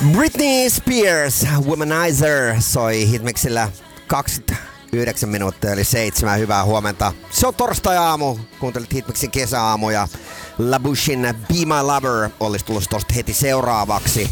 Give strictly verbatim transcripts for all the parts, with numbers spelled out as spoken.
Britney Spears, Womanizer, soi Hitmixillä kaksikymmentäyhdeksän minuuttia eli seitsemän. Hyvää huomenta. Se on torstai-aamu. Kuuntelit Hitmixin kesäaamuja. Labushin Be My Lover olisi tullut tosta heti seuraavaksi.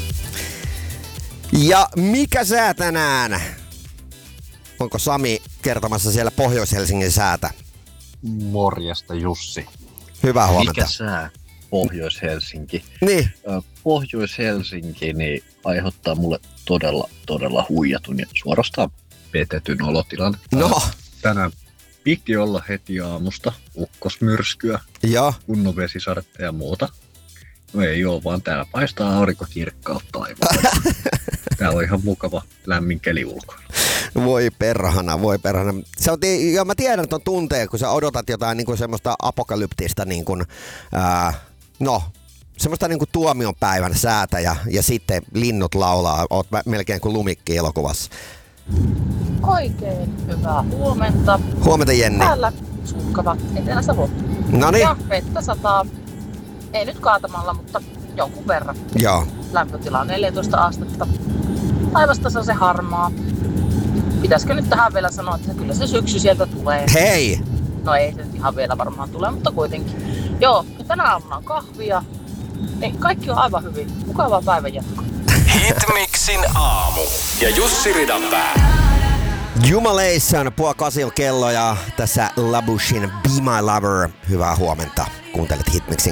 Ja mikä sää tänään? Onko Sami kertomassa siellä Pohjois-Helsingin säätä? Morjesta Jussi. Hyvää huomenta. Mikä sää? Pohjois-Helsinki. Niin. Pohjois-Helsinki niin aiheuttaa mulle todella, todella huijatun ja suorastaan petetyn olotilan. No. Tänään piti olla heti aamusta ukkosmyrskyä, Joo. kunnon vesisadetta ja muuta. No ei oo, vaan täällä paistaa aurinko kirkkautta taivaalla. Täällä on ihan mukava lämmin keli ulkona. Voi perhana, voi perhana. Sä oot, ja mä tiedän ton tunteen, kun sä odotat jotain niin kuin semmoista apokalyptista, niin kuin, ää, no, semmoista niin kuin tuomionpäivän säätä ja, ja sitten linnut laulaa. Oot melkein kuin Lumikki elokuvassa. Oikein hyvää huomenta. Huomenta, Jenni. Täällä sukkava Etelä-Savo. Noniin. Ja vettä sataa. Ei nyt kaatamalla, mutta jonkun verran. Joo. Lämpötila on neljätoista astetta. Taivasta on se harmaa. Pitäisikö nyt tähän vielä sanoa, että kyllä se syksy sieltä tulee. Hei! No ei se nyt ihan vielä varmaan tule, mutta kuitenkin. Joo, ja tänä aamuna on kahvia. Niin, kaikki on aivan hyvin. Mukavaa päivän jatkoa. Hitmixin aamu ja Jussi Ridanpää. Jumalation, puoli kasi on kello ja tässä Labushin Be My Lover. Hyvää huomenta. Kuuntelet Hitmixin